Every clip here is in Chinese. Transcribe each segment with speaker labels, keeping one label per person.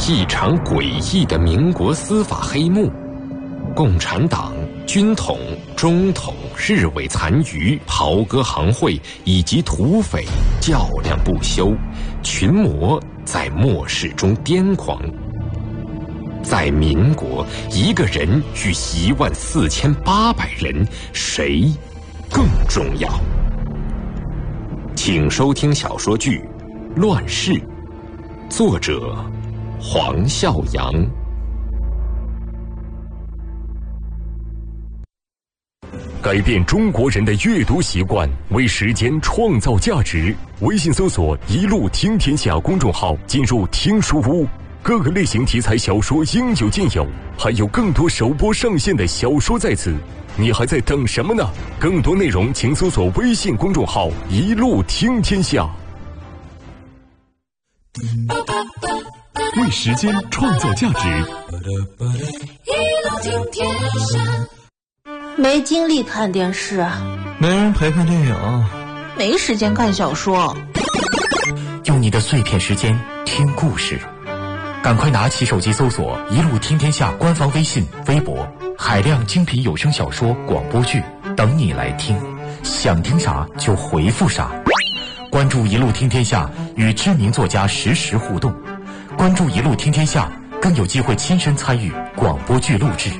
Speaker 1: 一场诡异的民国司法黑幕，共产党、军统、中统、日伪残余、袍哥行会以及土匪较量不休，群魔在末世中癫狂。在民国，一个人与14800人，谁更重要？请收听小说剧《乱世》，作者黄孝阳。
Speaker 2: 改变中国人的阅读习惯，为时间创造价值。微信搜索“一路听天下”公众号，进入听书屋，各个类型题材小说应有尽有，还有更多首播上线的小说在此。你还在等什么呢？更多内容请搜索微信公众号“一路听天下”。为时间创造价值。
Speaker 3: 一路听天下。
Speaker 4: 没精力看电视，
Speaker 5: 没人陪看电影，
Speaker 4: 没时间看小说。
Speaker 6: 用你的碎片时间听故事，赶快拿起手机搜索“一路听天下”官方微信、微博，海量精品有声小说、广播剧等你来听，想听啥就回复啥。关注“一路听天下”，与知名作家实时互动。关注“一路听天下”，更有机会亲身参与广播剧录制。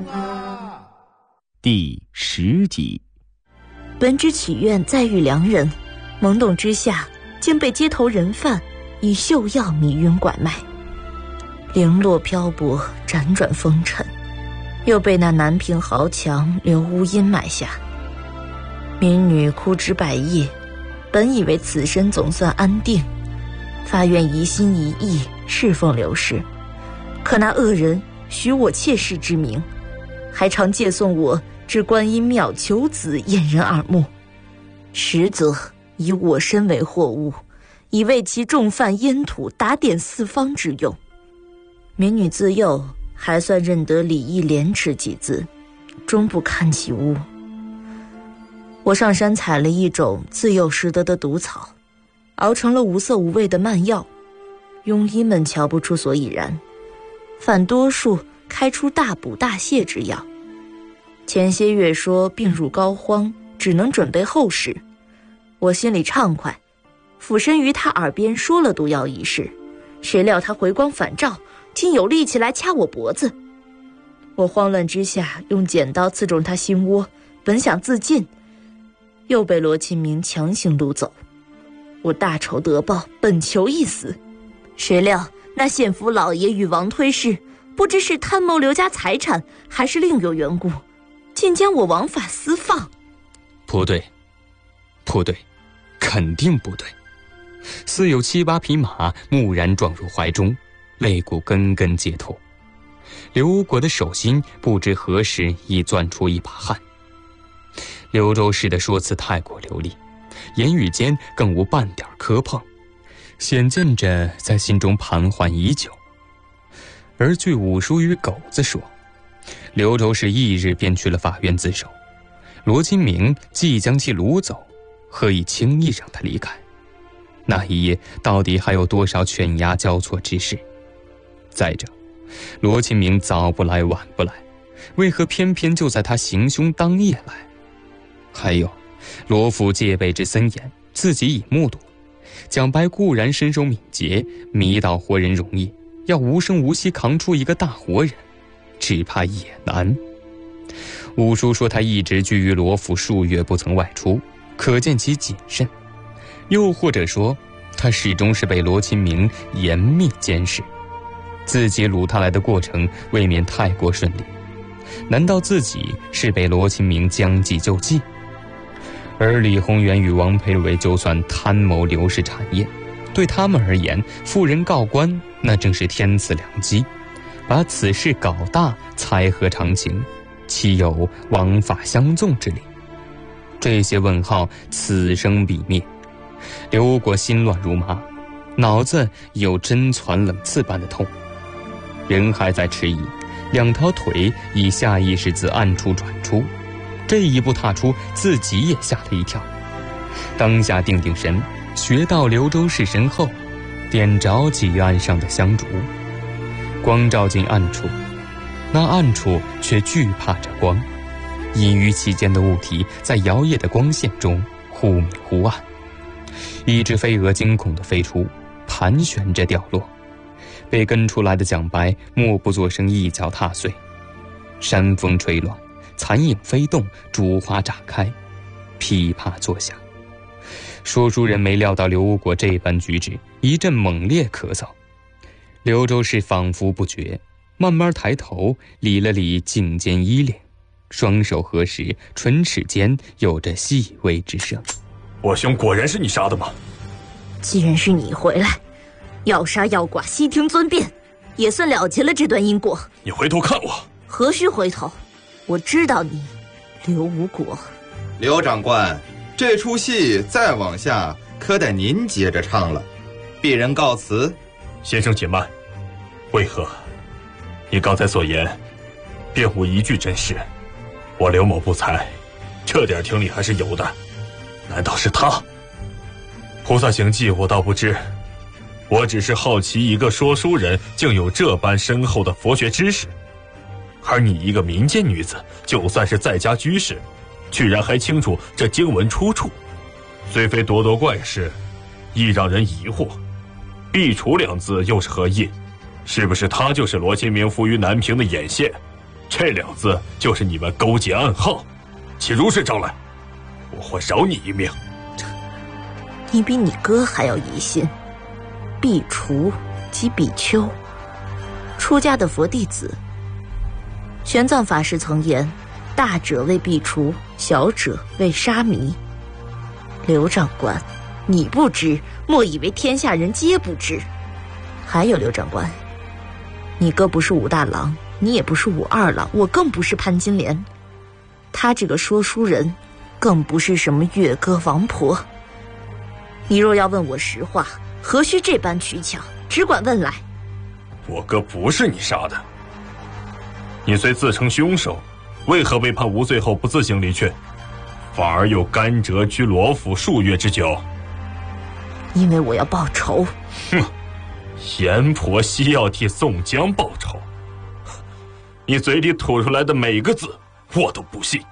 Speaker 7: 第10集。
Speaker 8: 本旨祈愿再遇良人，懵懂之下竟被街头人贩以秀药迷晕拐卖，零落漂泊，辗转风尘，又被那南屏豪强刘乌阴买下。民女哭之百夜，本以为此身总算安定，发愿一心一意侍奉刘氏，可那恶人许我妾室之名，还常借送我至观音庙求子掩人耳目，实则以我身为货物，以为其重犯烟土打点四方之用。民女自幼还算认得礼义廉耻几字，终不堪其污。我上山采了一种自幼识得的毒草，熬成了无色无味的慢药，庸医们瞧不出所以然，反多数开出大补大泻之药。前些月说病入膏肓，只能准备后事，我心里畅快，俯身于他耳边说了毒药一事，谁料他回光返照，竟有力气来掐我脖子。我慌乱之下用剪刀刺中他心窝，本想自尽，又被罗清明强行掳走。我大仇得报，本求一死，谁料那县府老爷与王推事不知是贪谋刘家财产，还是另有缘故，竟将我枉法私放。
Speaker 7: 不对，不对，肯定不对。似有7、8匹马蓦然撞入怀中，肋骨根根解脱。刘果的手心不知何时已攥出一把汗。刘州市的说辞太过流利，言语间更无半点磕碰，显见着在心中盘桓已久。而据五叔与狗子说，刘州市翌日便去了法院自首，罗金明即将其掳走，何以轻易让他离开？那一夜到底还有多少犬牙交错之事？再者，罗金明早不来晚不来，为何偏偏就在他行凶当夜来？还有，罗府戒备之森严，自己已目睹。蒋白固然身手敏捷，迷倒活人容易，要无声无息扛出一个大活人，只怕也难。五叔说他一直居于罗府数月不曾外出，可见其谨慎。又或者说，他始终是被罗清明严密监视，自己掳他来的过程未免太过顺利。难道自己是被罗清明将计就计？而李宏源与王培伟就算贪谋刘氏产业，对他们而言，妇人告官那正是天赐良机，把此事搞大才合常情，岂有枉法相纵之理？这些问号此生必灭。刘果心乱如麻，脑子有针攒冷刺般的痛，人还在迟疑，两条腿已下意识自暗处转出，这一步踏出，自己也吓了一跳。当下定定神，学到刘州市身后，点着几案上的香烛， 光照进暗处，那暗处却惧怕着光，隐于其间的物体在摇曳的光线中忽明忽暗。一只飞蛾惊恐地飞出，盘旋着掉落，被跟出来的蒋白默不作声，一脚踏碎。山风吹乱，残影飞动，烛花炸开，噼啪作响。说书人没料到刘无果这般举止，一阵猛烈咳嗽。刘周氏仿佛不觉，慢慢抬头理了理颈间衣领，双手合十，唇齿间有着细微之声。
Speaker 2: 我兄果然是你杀的吗？
Speaker 8: 既然是你回来，要杀要剐悉听尊便，也算了结了这段因果。
Speaker 2: 你回头看我。
Speaker 8: 何须回头？我知道你，刘无果。
Speaker 9: 刘长官，这出戏再往下可得您接着唱了。鄙人告辞。
Speaker 2: 先生且慢，为何？你刚才所言，便无一句真实。我刘某不才，这点听力还是有的。难道是他？菩萨行迹我倒不知，我只是好奇一个说书人竟有这般深厚的佛学知识。而你一个民间女子，就算是在家居士，居然还清楚这经文出处，虽非多多怪事，亦让人疑惑。壁橱两字又是何意？是不是他就是罗清明伏于南平的眼线？这两字就是你们勾结暗号？请如实招来，我或饶你一命。
Speaker 8: 你比你哥还要疑心。壁橱即比丘，出家的佛弟子。玄奘法师曾言，大者为壁橱，小者为沙弥。刘长官，你不知，莫以为天下人皆不知。还有刘长官，你哥不是武大郎，你也不是武二郎，我更不是潘金莲。他这个说书人，更不是什么乐歌王婆。你若要问我实话，何须这般取巧？只管问来。
Speaker 2: 我哥不是你杀的，你虽自称凶手，为何被判无罪后不自行离去，反而又甘谪居罗府数月之久？
Speaker 8: 因为我要报仇。
Speaker 2: 哼，阎婆惜要替宋江报仇，你嘴里吐出来的每个字我都不信。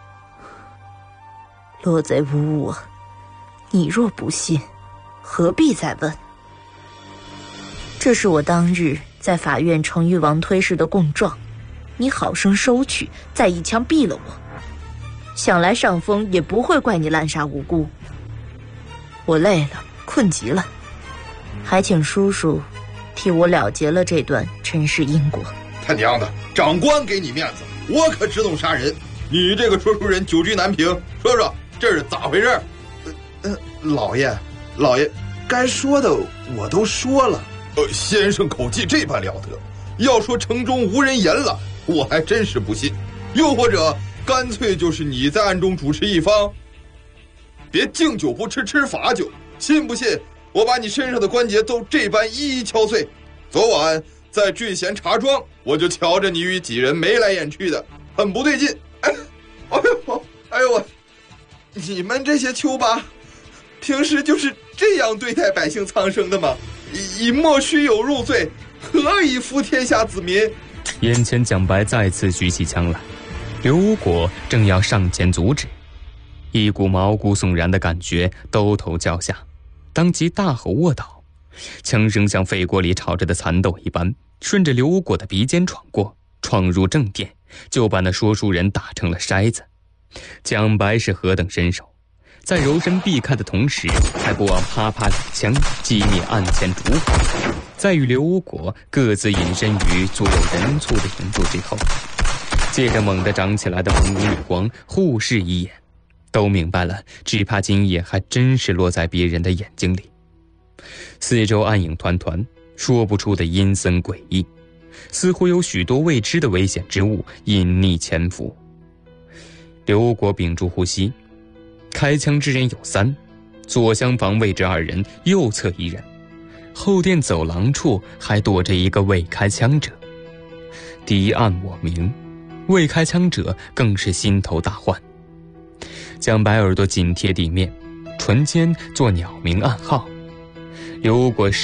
Speaker 8: 落贼无误，你若不信，何必再问？这是我当日在法院程玉王推时的供状，你好生收取，再一枪毙了我，想来上峰也不会怪你滥杀无辜。我累了，困极了，还请叔叔替我了结了这段尘世因果。
Speaker 9: 他娘的，长官给你面子，我可只懂杀人。你这个说书人久居南平，说说这是咋回事？老爷，该说的我都说了。先生口技这般了得，要说城中无人言了，我还真是不信。又或者干脆就是你在暗中主持一方，别敬酒不吃吃罚酒，信不信我把你身上的关节都这般一一敲碎？昨晚在郡县茶庄，我就瞧着你与几人眉来眼去的，很不对劲。哎呦我，你们这些丘巴平时就是这样对待百姓苍生的吗？以莫须有入罪，何以服天下子民？
Speaker 7: 眼前蒋白再次举起枪来，刘无果正要上前阻止，一股毛骨悚然的感觉兜头叫下，当即大吼卧倒，枪声像沸锅里炒着的蚕豆一般，顺着刘无果的鼻尖闯过，闯入正殿，就把那说书人打成了筛子。蒋白是何等身手，在柔身避开的同时，还不忘啪啪两枪击灭案前烛火，再与刘无果各自隐身于足有人簇的影柱之后，借着猛地长起来的朦胧绿光，互视一眼，都明白了，只怕今夜还真是落在别人的眼睛里。四周暗影团团，说不出的阴森诡异，似乎有许多未知的危险之物隐匿潜伏。刘无果屏住呼吸，开枪之人有三，左厢房位置2人，右侧1人，后殿走廊处还躲着一个未开枪者。敌暗我明，未开枪者更是心头大患。蒋白耳朵紧贴地面，唇间作鸟鸣暗号。刘无果